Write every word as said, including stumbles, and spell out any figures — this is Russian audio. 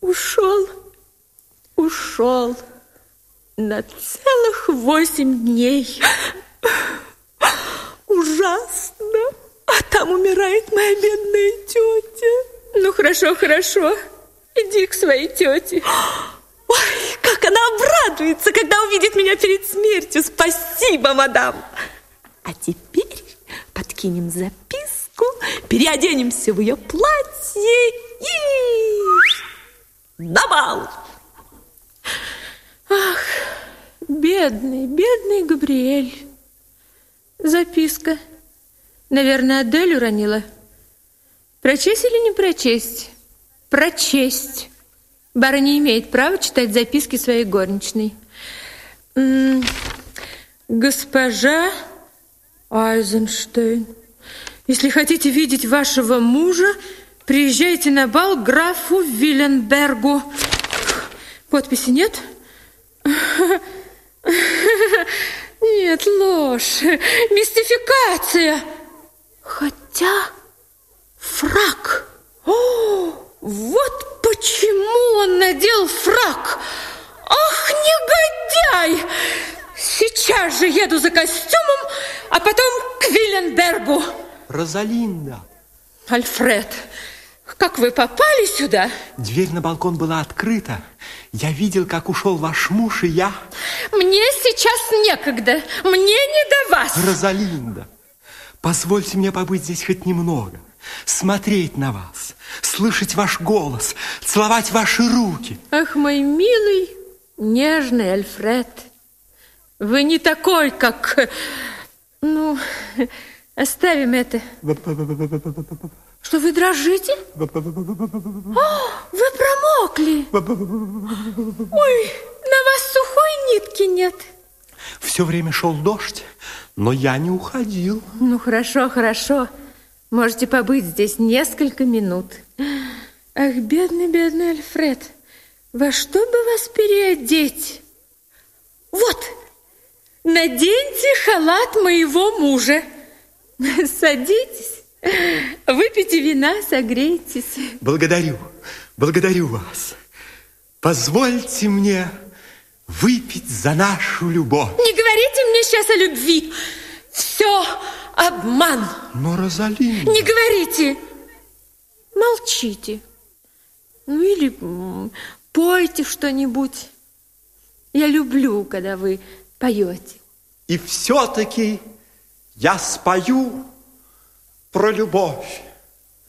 ушел, ушел на целых восемь дней. Ужасно. А там умирает моя бедная тетя. Ну, хорошо, хорошо. Иди к своей тете. Ой, как она обрадуется, когда увидит меня перед смертью. Спасибо, мадам. А теперь подкинем записку, переоденемся в ее платье и на бал. Ах, бедный, бедный Габриэль. Записка. Наверное, Адель уронила. Прочесть или не прочесть? Прочесть. Барыня имеет право читать записки своей горничной. М-м, госпожа Айзенштейн, если хотите видеть вашего мужа, приезжайте на бал к графу Виленбергу. Подписи нет? Нет, ложь, мистификация. Хотя фрак. О, вот почему он надел фрак. Ах, негодяй! Сейчас же еду за костюмом, а потом к Виленбергу. Розалинда. Альфред, как вы попали сюда? Дверь на балкон была открыта. Я видел, как ушел ваш муж, и я... Мне сейчас некогда. Мне не до вас. Розалинда, позвольте мне побыть здесь хоть немного. Смотреть на вас, слышать ваш голос, целовать ваши руки. Ах, мой милый, нежный Альфред, вы не такой, как... Ну, оставим это. Что, вы дрожите? О, вы промокли. Ой, на вас сухой нитки нет. Все время шел дождь, но я не уходил. Ну, хорошо, хорошо. Можете побыть здесь несколько минут. Ах, бедный, бедный Альфред, во что бы вас переодеть? Вот, наденьте халат моего мужа. Садитесь, выпейте вина, согрейтесь. Благодарю, благодарю вас. Позвольте мне выпить за нашу любовь. Не говорите мне сейчас о любви. Все обман. Но, Розалинда... Не говорите. Молчите. Ну или м, пойте что-нибудь. Я люблю, когда вы поете. И все-таки я спою про любовь.